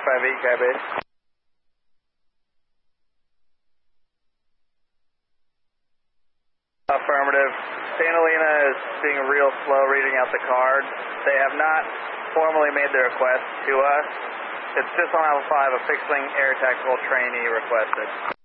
358 Sky Base. Affirmative. Santalina is being real slow reading out the card. They have not formally made the request to us. It's just on Alpha 5, a fixed-wing air tactical trainee requested.